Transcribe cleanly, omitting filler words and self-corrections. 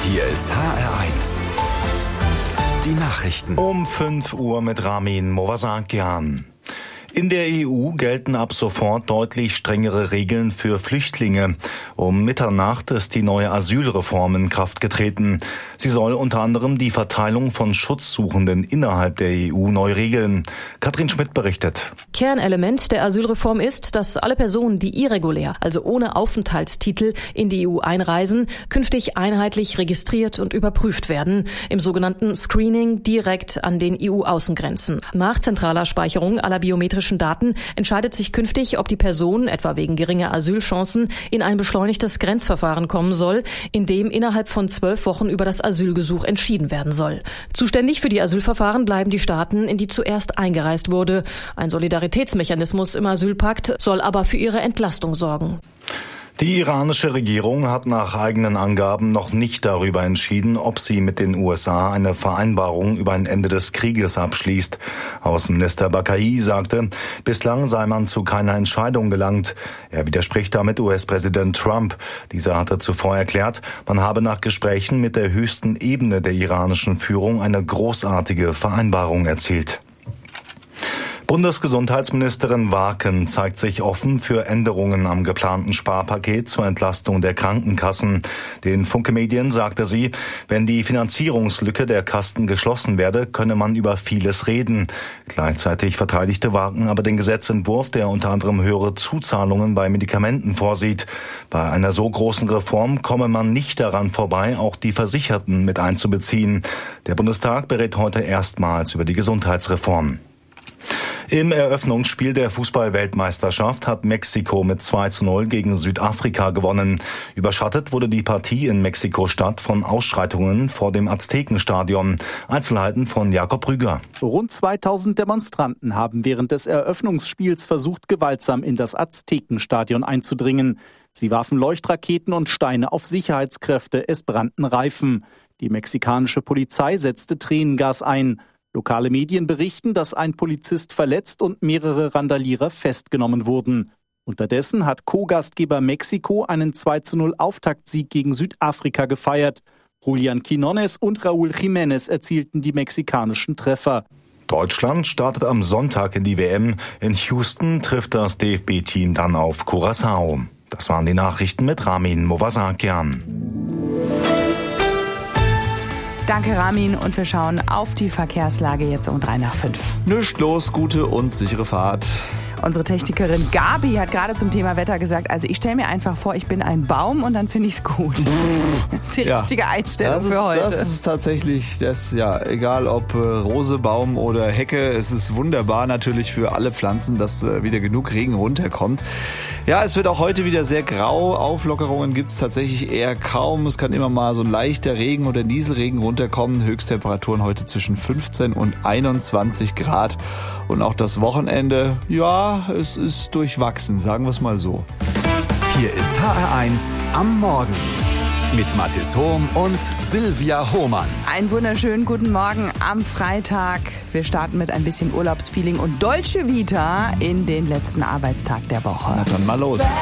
Hier ist HR1. Die Nachrichten. Um 5 Uhr mit Ramin Movasakian. In der EU gelten ab sofort deutlich strengere Regeln für Flüchtlinge. Um Mitternacht ist die neue Asylreform in Kraft getreten. Sie soll unter anderem die Verteilung von Schutzsuchenden innerhalb der EU neu regeln. Katrin Schmidt berichtet. Kernelement der Asylreform ist, dass alle Personen, die irregulär, also ohne Aufenthaltstitel, in die EU einreisen, künftig einheitlich registriert und überprüft werden, im sogenannten Screening direkt an den EU-Außengrenzen. Nach zentraler Speicherung aller biometrischen Daten entscheidet sich künftig, ob die Person, etwa wegen geringer Asylchancen, in ein beschleunigtes Grenzverfahren kommen soll, in dem innerhalb von 12 Wochen über das Asylgesuch entschieden werden soll. Zuständig für die Asylverfahren bleiben die Staaten, in die zuerst eingereist wurde. Ein Solidaritätsmechanismus im Asylpakt soll aber für ihre Entlastung sorgen. Die iranische Regierung hat nach eigenen Angaben noch nicht darüber entschieden, ob sie mit den USA eine Vereinbarung über ein Ende des Krieges abschließt. Außenminister Bakai sagte, bislang sei man zu keiner Entscheidung gelangt. Er widerspricht damit US-Präsident Trump. Dieser hatte zuvor erklärt, man habe nach Gesprächen mit der höchsten Ebene der iranischen Führung eine großartige Vereinbarung erzielt. Bundesgesundheitsministerin Warken zeigt sich offen für Änderungen am geplanten Sparpaket zur Entlastung der Krankenkassen. Den Funke Medien sagte sie, wenn die Finanzierungslücke der Kassen geschlossen werde, könne man über vieles reden. Gleichzeitig verteidigte Warken aber den Gesetzentwurf, der unter anderem höhere Zuzahlungen bei Medikamenten vorsieht. Bei einer so großen Reform komme man nicht daran vorbei, auch die Versicherten mit einzubeziehen. Der Bundestag berät heute erstmals über die Gesundheitsreform. Im Eröffnungsspiel der Fußball-Weltmeisterschaft hat Mexiko mit 2:0 gegen Südafrika gewonnen. Überschattet wurde die Partie in Mexiko-Stadt von Ausschreitungen vor dem Aztekenstadion. Einzelheiten von Jakob Rüger. Rund 2000 Demonstranten haben während des Eröffnungsspiels versucht, gewaltsam in das Aztekenstadion einzudringen. Sie warfen Leuchtraketen und Steine auf Sicherheitskräfte, es brannten Reifen. Die mexikanische Polizei setzte Tränengas ein. Lokale Medien berichten, dass ein Polizist verletzt und mehrere Randalierer festgenommen wurden. Unterdessen hat Co-Gastgeber Mexiko einen 2:0 Auftaktsieg gegen Südafrika gefeiert. Julián Quiñones und Raúl Jiménez erzielten die mexikanischen Treffer. Deutschland startet am Sonntag in die WM. In Houston trifft das DFB-Team dann auf Curaçao. Das waren die Nachrichten mit Ramin Movasakian. Danke, Ramin. Und wir schauen auf die Verkehrslage jetzt um 5:03. Nichts los, gute und sichere Fahrt. Unsere Technikerin Gabi hat gerade zum Thema Wetter gesagt, also ich stelle mir einfach vor, ich bin ein Baum und dann finde ich es gut. Das ist die richtige Einstellung für heute. Das ist tatsächlich, egal ob Rose, Baum oder Hecke, es ist wunderbar natürlich für alle Pflanzen, dass wieder genug Regen runterkommt. Ja, es wird auch heute wieder sehr grau. Auflockerungen gibt es tatsächlich eher kaum. Es kann immer mal so ein leichter Regen oder Nieselregen runterkommen. Höchsttemperaturen heute zwischen 15 und 21 Grad. Und auch das Wochenende, es ist durchwachsen, sagen wir es mal so. Hier ist HR1 am Morgen mit Mathis Hohm und Silvia Hohmann. Einen wunderschönen guten Morgen am Freitag. Wir starten mit ein bisschen Urlaubsfeeling und Dolce Vita in den letzten Arbeitstag der Woche. Na dann mal los.